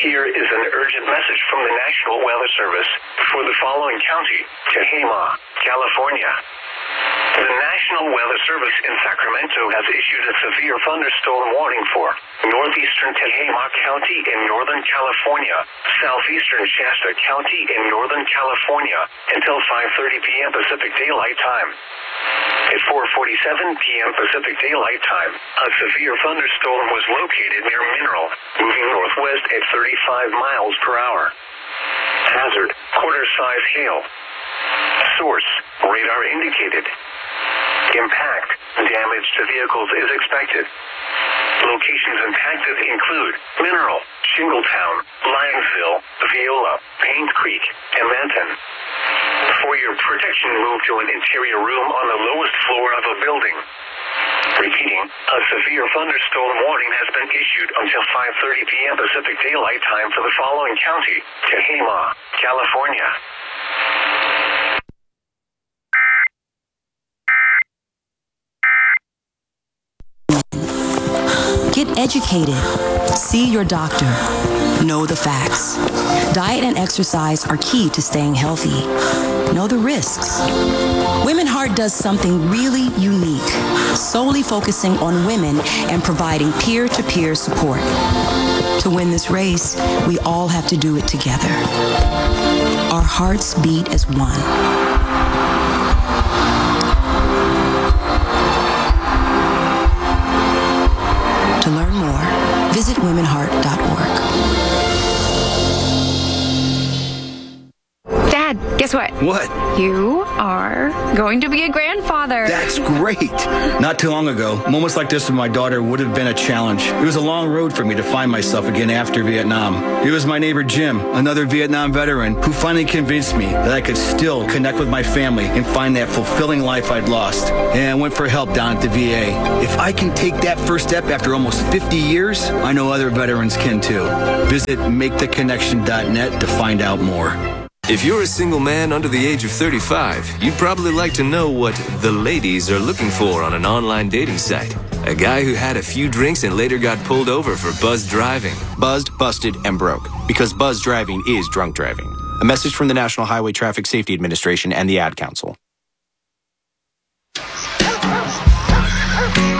Here is an urgent message from the National Weather Service for the following county, Tehama, California. The National Weather Service in Sacramento has issued a severe thunderstorm warning for northeastern Tehama County in Northern California, southeastern Shasta County in Northern California until 5:30 p.m. Pacific Daylight Time. At 4:47 p.m. Pacific Daylight Time, a severe thunderstorm was located near Mineral, moving northwest at 35 miles per hour. Hazard, quarter-size hail. Source, radar indicated. Impact, damage to vehicles is expected. Locations impacted include Mineral, Shingletown, Lyonsville, Viola, Paint Creek, and Manton. For your protection, move to an interior room on the lowest floor of a building. Repeating, a severe thunderstorm warning has been issued until 5:30 p.m. Pacific Daylight Time for the following county, Tehama, California. Get educated. See your doctor. Know the facts. Diet and exercise are key to staying healthy. Know the risks. Women Heart does something really unique, solely focusing on women and providing peer-to-peer support. To win this race, we all have to do it together. Our hearts beat as one. To learn more, visit womenheart.org. Dad, guess what? What? You are going to be a grandfather. That's great. Not too long ago, moments like this with my daughter would have been a challenge. It was a long road for me to find myself again after Vietnam. It was my neighbor Jim, another Vietnam veteran, who finally convinced me that I could still connect with my family and find that fulfilling life I'd lost. And I went for help down at the VA. If I can take that first step after almost 50 years, I know other veterans can too. Visit maketheconnection.net to find out more. If you're a single man under the age of 35, you'd probably like to know what the ladies are looking for on an online dating site. A guy who had a few drinks and later got pulled over for buzzed driving. Buzzed, busted, and broke. Because buzzed driving is drunk driving. A message from the National Highway Traffic Safety Administration and the Ad Council.